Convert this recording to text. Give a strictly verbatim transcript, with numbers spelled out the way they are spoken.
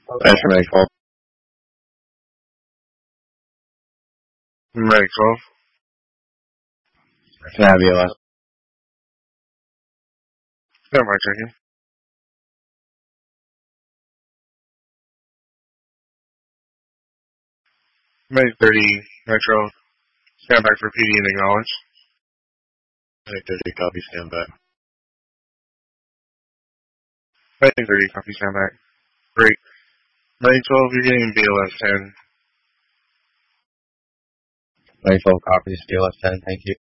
Thanks for making call. Ready, twelve. Can I have you last? Yeah, my checking. May thirty, Metro. Stand back for P D and acknowledge. May thirty, copy, stand by. May thirty, copy, stand back. Great. May twelve, you're getting B L S ten. May twelve, copy, B L S ten, thank you.